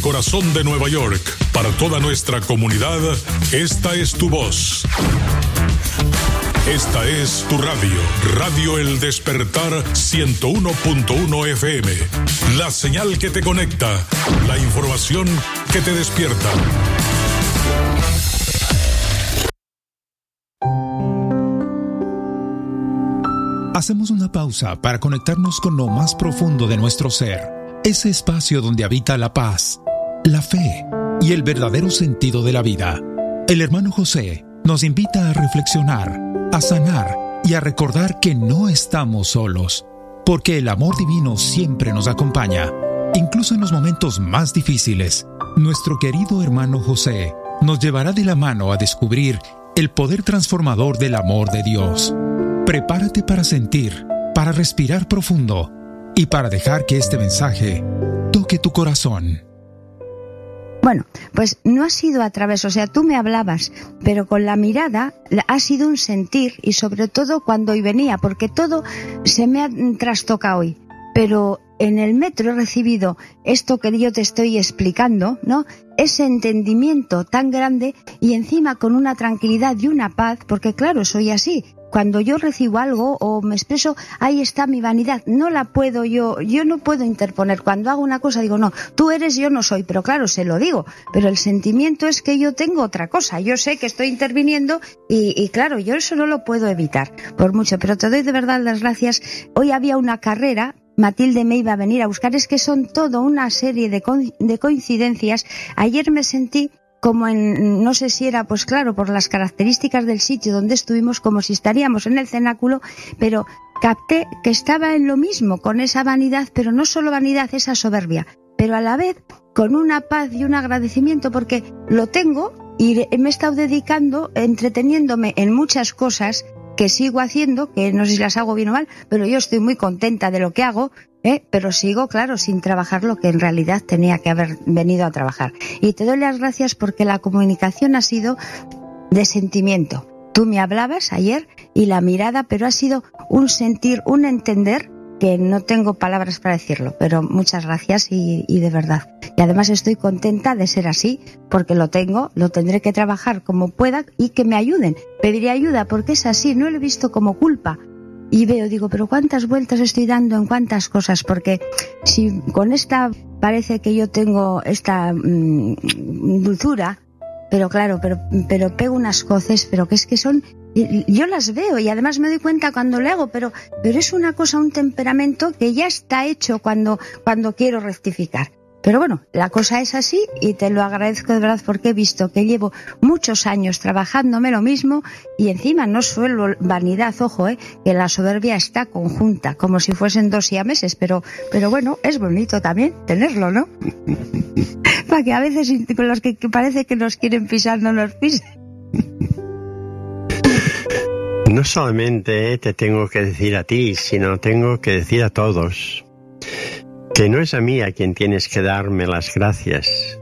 corazón de Nueva York, para toda nuestra comunidad, esta es tu voz. Esta es tu radio, Radio El Despertar 101.1 FM. La señal que te conecta, la información que te despierta. Hacemos una pausa para conectarnos con lo más profundo de nuestro ser, ese espacio donde habita la paz, la fe y el verdadero sentido de la vida. El hermano José nos invita a reflexionar, a sanar y a recordar que no estamos solos, porque el amor divino siempre nos acompaña, incluso en los momentos más difíciles. Nuestro querido hermano José nos llevará de la mano a descubrir el poder transformador del amor de Dios. Prepárate para sentir, para respirar profundo y para dejar que este mensaje toque tu corazón. Bueno, pues no ha sido a través, o sea, tú me hablabas, pero con la mirada ha sido un sentir, y sobre todo cuando hoy venía, porque todo se me ha trastocado hoy, pero en el metro he recibido esto que yo te estoy explicando, ¿no? Ese entendimiento tan grande y encima con una tranquilidad y una paz, porque claro, soy así. Cuando yo recibo algo o me expreso, ahí está mi vanidad, no la puedo yo no puedo interponer. Cuando hago una cosa digo, no, tú eres, yo no soy, pero claro, se lo digo, pero el sentimiento es que yo tengo otra cosa, yo sé que estoy interviniendo y claro, yo eso no lo puedo evitar, por mucho, pero te doy de verdad las gracias. Hoy había una carrera, Matilde me iba a venir a buscar, es que son todo una serie de coincidencias. Ayer me sentí como en, no sé si era, pues claro, por las características del sitio donde estuvimos, como si estaríamos en el cenáculo, pero capté que estaba en lo mismo, con esa vanidad, pero no solo vanidad, esa soberbia, pero a la vez con una paz y un agradecimiento, porque lo tengo y me he estado dedicando, entreteniéndome en muchas cosas que sigo haciendo, que no sé si las hago bien o mal, pero yo estoy muy contenta de lo que hago, pero sigo, claro, sin trabajar lo que en realidad tenía que haber venido a trabajar. Y te doy las gracias porque la comunicación ha sido de sentimiento. Tú me hablabas ayer y la mirada, pero ha sido un sentir, un entender, que no tengo palabras para decirlo, pero muchas gracias y de verdad. Y además estoy contenta de ser así, porque lo tengo, lo tendré que trabajar como pueda y que me ayuden. Pediré ayuda porque es así, no lo he visto como culpa. Y digo, pero cuántas vueltas estoy dando en cuántas cosas, porque si con esta parece que yo tengo esta dulzura, pero claro, pero pego unas coces, pero que es que son, yo las veo y además me doy cuenta cuando le hago, pero es una cosa, un temperamento que ya está hecho cuando quiero rectificar. Pero bueno, la cosa es así y te lo agradezco de verdad porque he visto que llevo muchos años trabajándome lo mismo y encima no suelo vanidad, ojo, que la soberbia está conjunta, como si fuesen dos siameses, pero bueno, es bonito también tenerlo, ¿no? Para que a veces con los que parece que nos quieren pisar no nos pisen. No solamente te tengo que decir a ti, sino tengo que decir a todos que no es a mí a quien tienes que darme las gracias,